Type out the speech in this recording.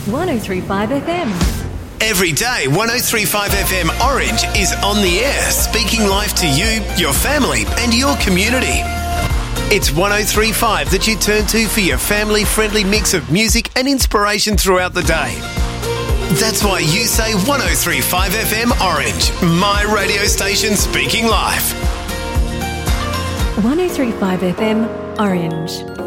1035 FM. Every day, 1035 FM Orange is on the air, speaking life to you, your family, and your community. It's 1035 that you turn to for your family-friendly mix of music and inspiration throughout the day. That's why you say 1035 FM Orange, my radio station speaking life. 1035 FM Orange.